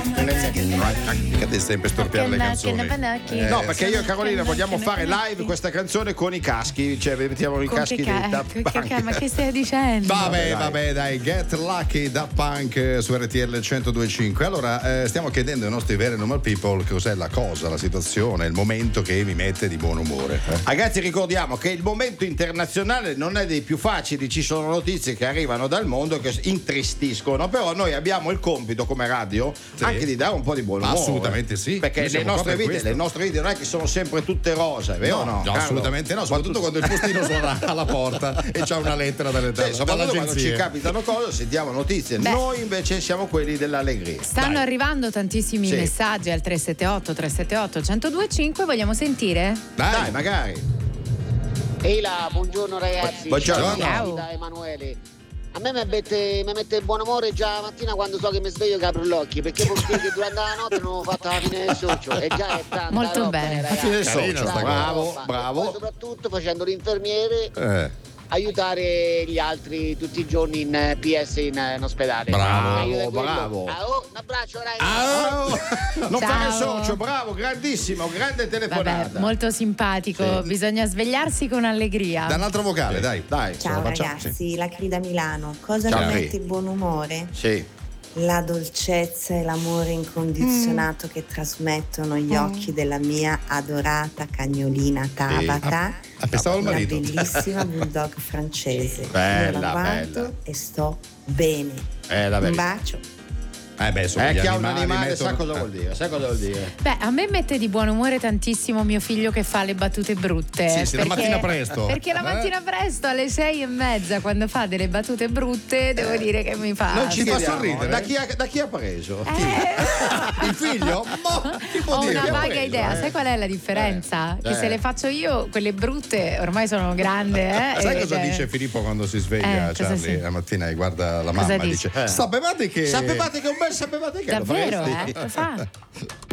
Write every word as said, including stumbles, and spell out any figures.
Che te sempre storpiare le canzoni. Eh, no, perché io e Carolina vogliamo fare live questa canzone con i caschi, cioè mettiamo i con caschi che dei ca- Daft che, Punk. che, ma che stai dicendo? Vabbè, vabbè, dai, Get Lucky da Punk su R T L centodue e cinque. Allora, eh, stiamo chiedendo ai nostri veri normal people cos'è la cosa, la situazione, il momento che mi mette di buon umore. Eh? Ragazzi, ricordiamo che il momento internazionale non è dei più facili, ci sono notizie che arrivano dal mondo che intristiscono, però noi abbiamo il compito come radio sì. anche di dare un po' di buon umore. Assolutamente sì. Perché le nostre, per vite, le nostre vite non è che sono sempre tutte rose, è vero? No, no, no assolutamente no, soprattutto quando il postino suona alla porta e c'ha una lettera dalle sì, soprattutto quando ci dall'agenzia. capitano cose, sentiamo notizie. Beh, noi invece siamo quelli dell'allegria. Stanno Dai. arrivando tantissimi Sì. messaggi al tre sette otto tre sette otto centodue e cinque, vogliamo sentire? Dai, Dai magari. Ehi là, buongiorno ragazzi. Buongiorno. Ciao. Da Emanuele. A me mi mette, mi mette buon umore già la mattina quando so che mi sveglio che apro gli occhi, perché vuol dire che durante la notte non ho fatto la fine del socio e già è tanta Molto roba, bene. eh, La fine del ragazzi. socio, Tanta bravo, roba. bravo. E poi soprattutto facendo l'infermiere Eh. aiutare gli altri tutti i giorni in P S in, in ospedale. Bravo, Meglio di quello. bravo. Ah, oh, un abbraccio ragazzi. Ah, non Ciao. fare il socio, bravo, grandissimo, grande telefonata. Vabbè, molto simpatico, Sì. bisogna svegliarsi con allegria. Da un altro vocale, dai. Dai. Ciao facciamo, ragazzi, sì. la Cri da Milano. Cosa Ciao, mi Cri. mette buon umore? Sì. La dolcezza e l'amore incondizionato Mm. che trasmettono gli occhi della mia adorata cagnolina Tabata, Ah, pensavo al la marito. bellissima bulldog francese. Bella, Io la guardo bella. e sto bene. È la Un verità. bacio. Eh beh, insomma, Eh, gli chi ha un animali animale mettono- sa cosa eh. vuol dire, sa cosa vuol dire. Beh, a me mette di buon umore tantissimo mio figlio che fa le battute brutte. Sì, sì, la perché- mattina presto. Perché la Eh? mattina presto alle sei e mezza, quando fa delle battute brutte, devo dire che mi fa. Non ci fa chiediamo, sorridere. da chi ha, da chi ha preso? Eh, Il figlio? Mo, chi può ho dire? una Chi ha vaga preso, idea, eh? sai qual è la differenza? Eh, Che eh. se le faccio io, quelle brutte ormai sono grande. Eh, Sai e- cosa eh, dice Filippo quando si sveglia, Eh, cosa Charlie, sì? la mattina e guarda la Cosa mamma e dice? dice Eh. sapevate che Sapevate che un bel sapevate che lo Davvero, faresti? eh? Lo fa.